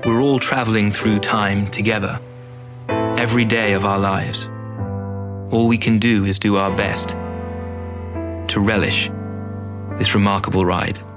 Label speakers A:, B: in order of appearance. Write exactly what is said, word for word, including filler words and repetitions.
A: we're all traveling through time together, every day of our lives. All we can do is do our best to relish this remarkable ride.